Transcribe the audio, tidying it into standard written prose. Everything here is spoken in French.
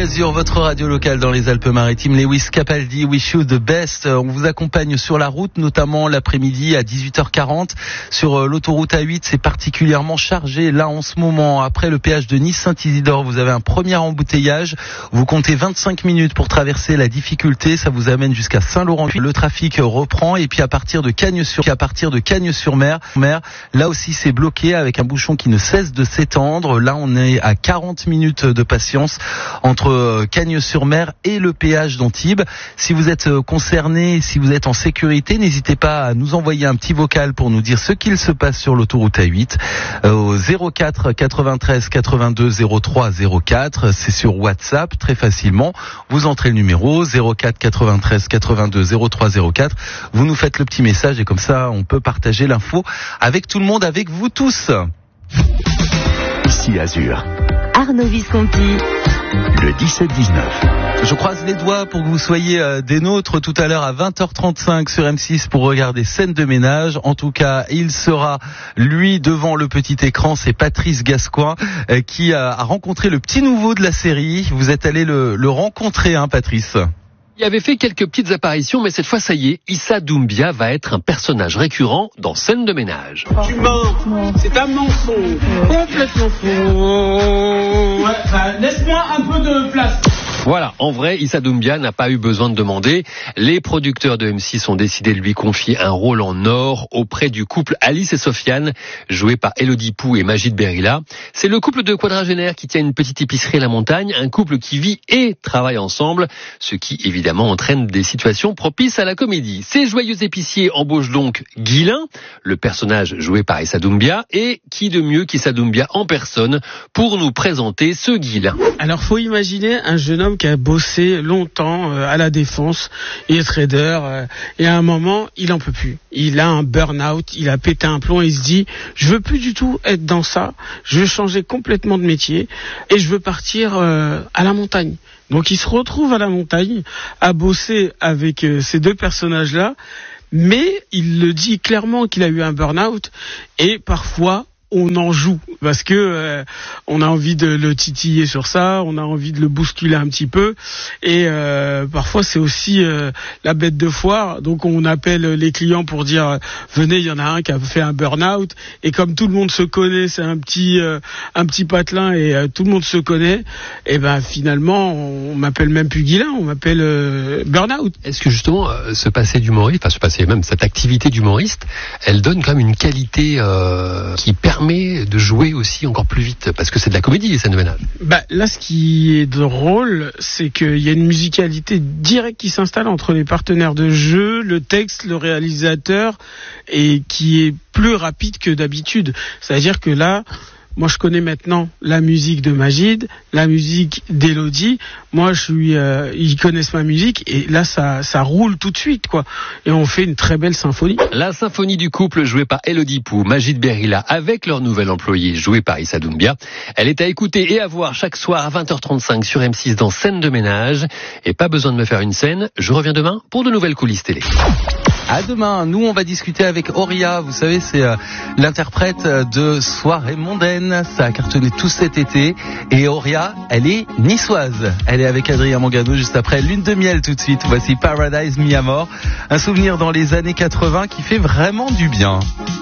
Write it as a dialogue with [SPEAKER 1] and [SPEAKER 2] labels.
[SPEAKER 1] Azur, votre radio locale dans les Alpes-Maritimes. Lewis Capaldi, Wish You the Best. On vous accompagne sur la route, notamment l'après-midi à 18h40. Sur l'autoroute A8, c'est particulièrement chargé là en ce moment. Après le péage de Nice-Saint-Isidore, vous avez un premier embouteillage. Vous comptez 25 minutes pour traverser la difficulté. Ça vous amène jusqu'à Saint-Laurent. Le trafic reprend et puis à partir de Cagnes-sur-Mer, là aussi c'est bloqué avec un bouchon qui ne cesse de s'étendre. Là, on est à 40 minutes de patience entre Cagnes-sur-Mer et le péage d'Antibes. Si vous êtes concerné, si vous êtes en sécurité, n'hésitez pas à nous envoyer un petit vocal pour nous dire ce qu'il se passe sur l'autoroute A8 au 04 93 82 03 04. C'est sur WhatsApp très facilement. Vous entrez le numéro 04 93 82 03 04. Vous nous faites le petit message et comme ça on peut partager l'info avec tout le monde, avec vous tous.
[SPEAKER 2] Ici Azur.
[SPEAKER 3] Arnaud Visconti.
[SPEAKER 2] Le 17-19.
[SPEAKER 1] Je croise les doigts pour que vous soyez des nôtres tout à l'heure à 20h35 sur M6 pour regarder Scène de ménage. En tout cas, il sera, lui, devant le petit écran. C'est Patrice Gascoigne qui a rencontré le petit nouveau de la série. Vous êtes allé le rencontrer, hein, Patrice?
[SPEAKER 4] Il avait fait quelques petites apparitions, mais cette fois, ça y est, Issa Doumbia va être un personnage récurrent dans Scène de ménage.
[SPEAKER 5] Tu mens, c'est un mensonge, complètement faux. Ouais, laisse-moi un peu de place.
[SPEAKER 4] Voilà, en vrai, Issa Doumbia n'a pas eu besoin de demander. Les producteurs de M6 ont décidé de lui confier un rôle en or auprès du couple Alice et Sofiane, joué par Elodie Pou et Majid Berila. C'est le couple de quadragénaires qui tient une petite épicerie à la montagne, un couple qui vit et travaille ensemble, ce qui évidemment entraîne des situations propices à la comédie. Ces joyeux épiciers embauchent donc Guilain, le personnage joué par Issa Doumbia, et qui de mieux qu'Issa Doumbia en personne pour nous présenter ce Guilain.
[SPEAKER 5] Alors, faut imaginer un jeune homme qui a bossé longtemps à la défense, il est trader, et à un moment, il en peut plus. Il a un burn-out, il a pété un plomb et il se dit, je veux plus du tout être dans ça, je veux changer complètement de métier et je veux partir à la montagne. Donc il se retrouve à la montagne, à bosser avec ces deux personnages-là, mais il le dit clairement qu'il a eu un burn-out et parfois, on en joue parce que on a envie de le titiller sur ça, on a envie de le bousculer un petit peu et parfois c'est aussi la bête de foire. Donc on appelle les clients pour dire venez, il y en a un qui a fait un burn-out et comme tout le monde se connaît, c'est un petit patelin et tout le monde se connaît, et ben finalement on m'appelle même plus Guilain, on m'appelle burn-out.
[SPEAKER 4] Est-ce que justement même cette activité d'humoriste, elle donne quand même une qualité qui permet de jouer aussi encore plus vite, parce que c'est de la comédie, les scènes de ménage.
[SPEAKER 5] Là, ce qui est drôle, c'est qu'il y a une musicalité directe qui s'installe entre les partenaires de jeu, le texte, le réalisateur, et qui est plus rapide que d'habitude. C'est-à-dire que là, moi, je connais maintenant la musique de Majid, la musique d'Elodie. Moi, ils connaissent ma musique et là, ça roule tout de suite, quoi. Et on fait une très belle symphonie.
[SPEAKER 4] La symphonie du couple jouée par Elodie Pou, Majid Berila, avec leur nouvel employé joué par Issa Doumbia. Elle est à écouter et à voir chaque soir à 20h35 sur M6 dans Scène de ménage. Et pas besoin de me faire une scène. Je reviens demain pour de nouvelles coulisses télé.
[SPEAKER 1] À demain, nous on va discuter avec Auria, vous savez c'est l'interprète de Soirée mondaine, ça a cartonné tout cet été et Auria, elle est niçoise, elle est avec Adrien Mangano juste après Lune de miel tout de suite, voici Paradise Mi Amor, un souvenir dans les années 80 qui fait vraiment du bien.